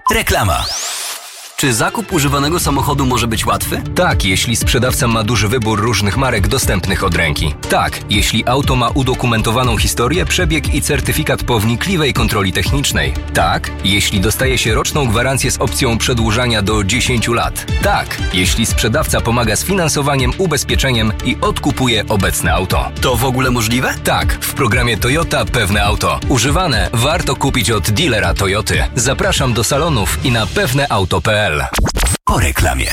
Reklama. Czy zakup używanego samochodu może być łatwy? Tak, jeśli sprzedawca ma duży wybór różnych marek dostępnych od ręki. Tak, jeśli auto ma udokumentowaną historię, przebieg i certyfikat po wnikliwej kontroli technicznej. Tak, jeśli dostaje się roczną gwarancję z opcją przedłużania do 10 lat. Tak, jeśli sprzedawca pomaga z finansowaniem, ubezpieczeniem i odkupuje obecne auto. To w ogóle możliwe? Tak, w programie Toyota Pewne Auto. Używane warto kupić od dealera Toyoty. Zapraszam do salonów i na pewneauto.pl. Po reklamie.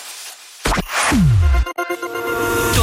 To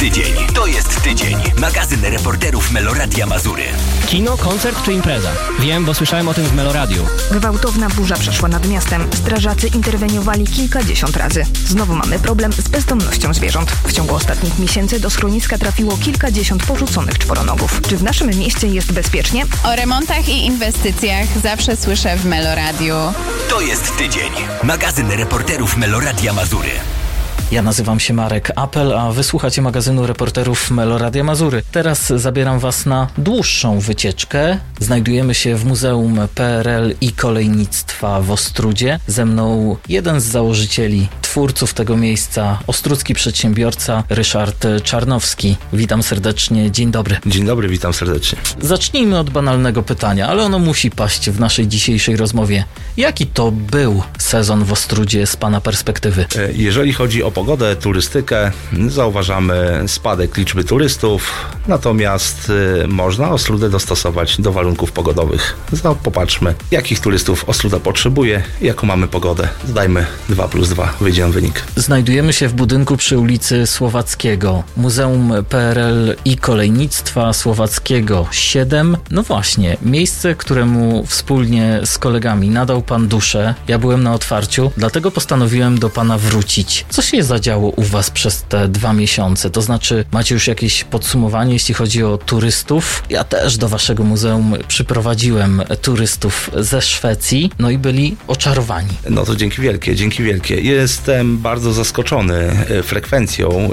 jest tydzień. Magazyn reporterów Meloradia Mazury. Kino, koncert czy impreza? Wiem, bo słyszałem o tym w Meloradiu. Gwałtowna burza przeszła nad miastem. Strażacy interweniowali kilkadziesiąt razy. Znowu mamy problem z bezdomnością zwierząt. W ciągu ostatnich miesięcy do schroniska trafiło kilkadziesiąt porzuconych czworonogów. Czy w naszym mieście jest bezpiecznie? O remontach i inwestycjach zawsze słyszę w Meloradiu. To jest tydzień. Magazyn reporterów Meloradia Mazury. Ja nazywam się Marek Apel, a wysłuchacie magazynu reporterów Meloradia Mazury. Teraz zabieram was na dłuższą wycieczkę. Znajdujemy się w Muzeum PRL i Kolejnictwa w Ostródzie. Ze mną jeden z założycieli, twórców tego miejsca, ostródzki przedsiębiorca Ryszard Czarnowski. Witam serdecznie, dzień dobry. Dzień dobry, witam serdecznie. Zacznijmy od banalnego pytania, ale ono musi paść w naszej dzisiejszej rozmowie. Jaki to był sezon w Ostródzie z pana perspektywy? Jeżeli chodzi o pogodę, turystykę, zauważamy spadek liczby turystów, natomiast można Ostródę dostosować do warunków pogodowych. Popatrzmy, jakich turystów Ostróda potrzebuje, jaką mamy pogodę. Zdajmy 2+2, wyjdzie nam wynik. Znajdujemy się w budynku przy ulicy Słowackiego. Muzeum PRL i Kolejnictwa Słowackiego 7. No właśnie, miejsce, któremu wspólnie z kolegami nadał pan duszę. Ja byłem na otwarciu, dlatego postanowiłem do pana wrócić. Co się zadziało u was przez te 2 miesiące? To znaczy, macie już jakieś podsumowanie, jeśli chodzi o turystów? Ja też do waszego muzeum przyprowadziłem turystów ze Szwecji, no i byli oczarowani. No to dzięki wielkie. Jestem bardzo zaskoczony frekwencją,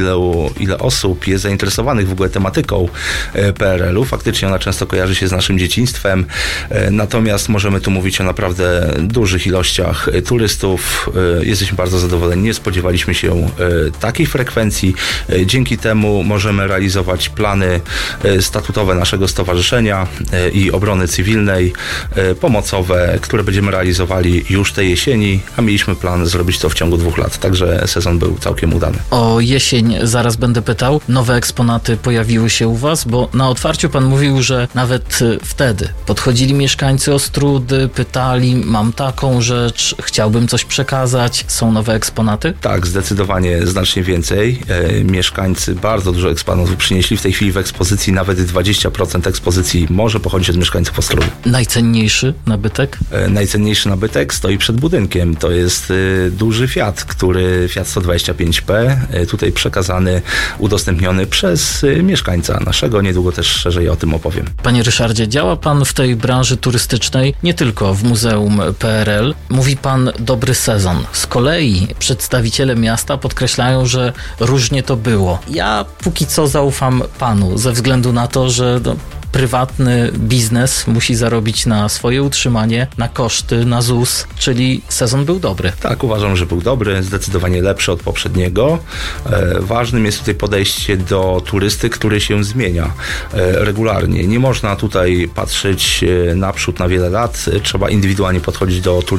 ile osób jest zainteresowanych w ogóle tematyką PRL-u. Faktycznie ona często kojarzy się z naszym dzieciństwem, natomiast możemy tu mówić o naprawdę dużych ilościach turystów. Jesteśmy bardzo zadowoleni, nie spodziewaliśmy się takiej frekwencji. Dzięki temu możemy realizować plany statutowe naszego stowarzyszenia i obrony cywilnej, pomocowe, które będziemy realizowali już tej jesieni, a mieliśmy plan zrobić to w ciągu 2 lat, także sezon był całkiem udany. O jesień zaraz będę pytał. Nowe eksponaty pojawiły się u was, bo na otwarciu pan mówił, że nawet wtedy podchodzili mieszkańcy Ostródy, pytali, mam taką rzecz, chciałbym coś przekazać, są nowe eksponaty? Tak, zdecydowanie znacznie więcej. Mieszkańcy bardzo dużo eksponatów przynieśli. W tej chwili w ekspozycji nawet 20% ekspozycji może pochodzić od mieszkańców Ostródy. Najcenniejszy nabytek? Najcenniejszy nabytek stoi przed budynkiem. To jest duży Fiat, Fiat 125P, tutaj przekazany, udostępniony przez mieszkańca naszego. Niedługo też szerzej o tym opowiem. Panie Ryszardzie, działa pan w tej branży turystycznej, nie tylko w Muzeum PRL. Mówi pan dobry sezon. Z kolei przedstawiciele miasta podkreślają, że różnie to było. Ja póki co zaufam panu, ze względu na to, że prywatny biznes musi zarobić na swoje utrzymanie, na koszty, na ZUS, czyli sezon był dobry. Tak, uważam, że był dobry, zdecydowanie lepszy od poprzedniego. Ważnym jest tutaj podejście do turysty, który się zmienia regularnie. Nie można tutaj patrzeć naprzód na wiele lat, trzeba indywidualnie podchodzić do turysty.